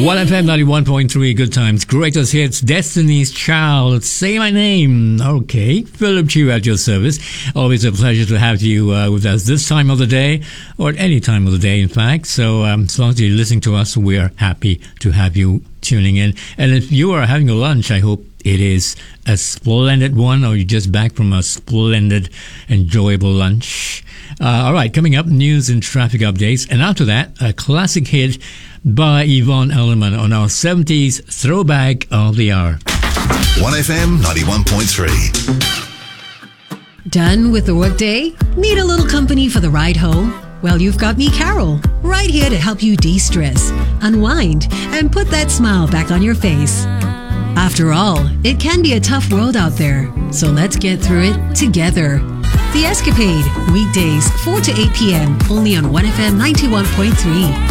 1FM 91.3, good times, greatest hits, Destiny's Child, Say My Name. Okay, Philip Chu at your service. Always a pleasure to have you with us this time of the day, or at any time of the day, in fact. So as long as you're listening to us, we're happy to have you tuning in. And if you are having a lunch, I hope it is a splendid one, or you're just back from a splendid, enjoyable lunch. All right, coming up, news and traffic updates. And after that, a classic hit by Yvonne Elliman on our 70s throwback of the hour. 1FM 91.3. Done with the workday? Need a little company for the ride home? Well, you've got me, Carol, right here to help you de-stress, unwind, and put that smile back on your face. After all, it can be a tough world out there, so let's get through it together. The Escapade, weekdays 4 to 8 p.m., only on 1FM 91.3.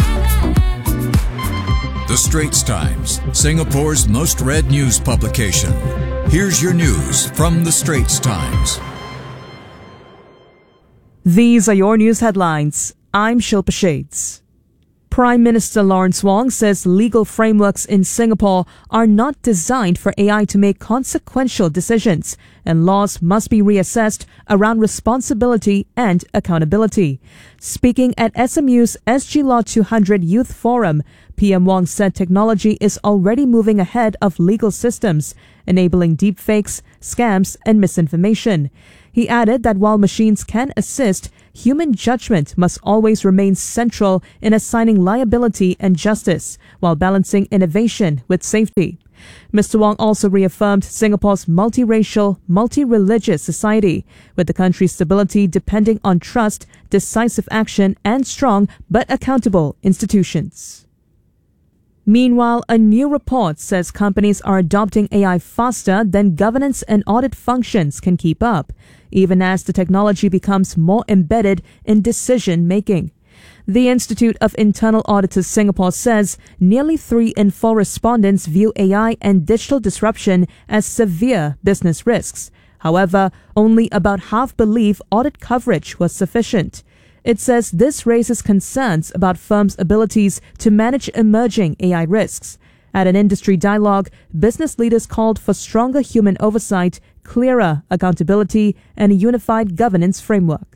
The Straits Times, Singapore's most read news publication. Here's your news from The Straits Times. These are your news headlines. I'm Shilpa Shades. Prime Minister Lawrence Wong says legal frameworks in Singapore are not designed for AI to make consequential decisions, and laws must be reassessed around responsibility and accountability. Speaking at SMU's SG Law 200 Youth Forum, PM Wong said technology is already moving ahead of legal systems, enabling deepfakes, scams, and misinformation. He added that while machines can assist, human judgment must always remain central in assigning liability and justice, while balancing innovation with safety. Mr. Wong also reaffirmed Singapore's multiracial, multi-religious society, with the country's stability depending on trust, decisive action, and strong but accountable institutions. Meanwhile, a new report says companies are adopting AI faster than governance and audit functions can keep up, even as the technology becomes more embedded in decision-making. The Institute of Internal Auditors Singapore says nearly 3 in 4 respondents view AI and digital disruption as severe business risks. However, only about half believe audit coverage was sufficient. It says this raises concerns about firms' abilities to manage emerging AI risks. At an industry dialogue, business leaders called for stronger human oversight, clearer accountability, and a unified governance framework.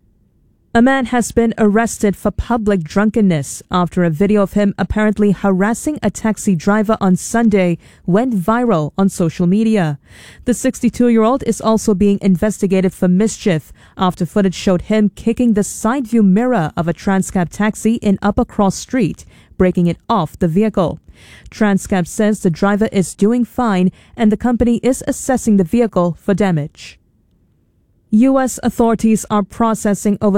A man has been arrested for public drunkenness after a video of him apparently harassing a taxi driver on Sunday went viral on social media. The 62-year-old is also being investigated for mischief after footage showed him kicking the side view mirror of a Transcab taxi in Upper Cross Street, breaking it off the vehicle. Transcab says the driver is doing fine and the company is assessing the vehicle for damage. U.S. authorities are processing over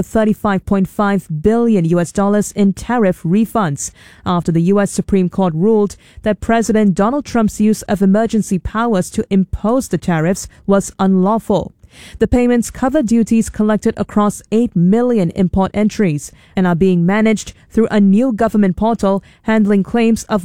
$35.5 billion in tariff refunds after the U.S. Supreme Court ruled that President Donald Trump's use of emergency powers to impose the tariffs was unlawful. The payments cover duties collected across 8 million import entries and are being managed through a new government portal handling claims of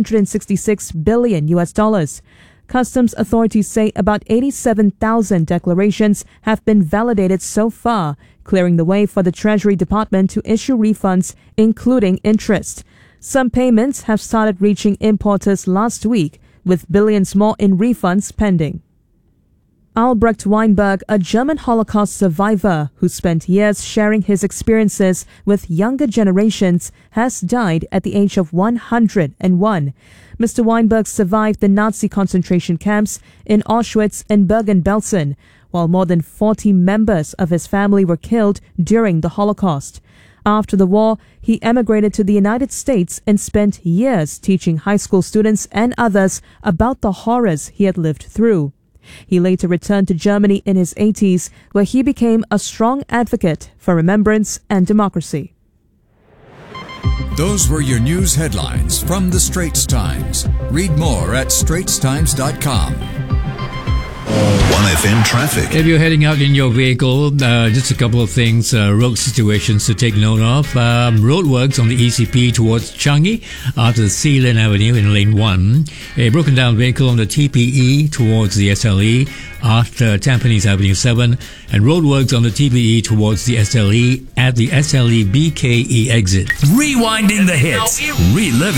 $166 billion. Customs authorities say about 87,000 declarations have been validated so far, clearing the way for the Treasury Department to issue refunds, including interest. Some payments have started reaching importers last week, with billions more in refunds pending. Albrecht Weinberg, a German Holocaust survivor who spent years sharing his experiences with younger generations, has died at the age of 101. Mr. Weinberg survived the Nazi concentration camps in Auschwitz and Bergen-Belsen, while more than 40 members of his family were killed during the Holocaust. After the war, he emigrated to the United States and spent years teaching high school students and others about the horrors he had lived through. He later returned to Germany in his 80s, where he became a strong advocate for remembrance and democracy. Those were your news headlines from The Straits Times. Read more at straitstimes.com. 1FM traffic. If you're heading out in your vehicle, just a couple of things, road situations to take note of. Roadworks on the ECP towards Changi after Sealand Avenue in lane 1. A broken down vehicle on the TPE towards the SLE after Tampines Avenue 7. And roadworks on the TPE towards the SLE at the SLE BKE exit. Rewinding the hits. Reliving